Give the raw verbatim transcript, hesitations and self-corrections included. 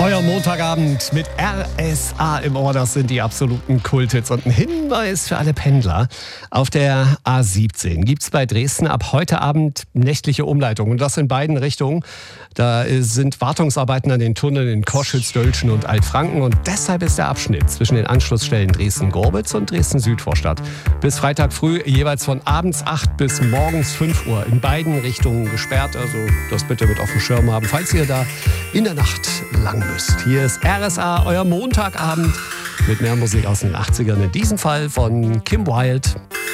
Euer Montagabend mit R S A im Ohr, das sind die absoluten Kulthits. Und ein Hinweis für alle Pendler: Auf der A siebzehn gibt es bei Dresden ab heute Abend nächtliche Umleitungen. Und das in beiden Richtungen. Da sind Wartungsarbeiten an den Tunneln in Koschitz, Dölschen und Altfranken. Und deshalb ist der Abschnitt zwischen den Anschlussstellen Dresden-Gorbitz und Dresden-Südvorstadt bis Freitag früh jeweils von abends acht bis morgens fünf Uhr in beiden Richtungen gesperrt. Also das bitte mit auf dem Schirm haben, falls ihr da in der Nacht lang müsst. Hier ist R S A, euer Montagabend mit mehr Musik aus den achtzigern. In diesem Fall von Kim Wilde.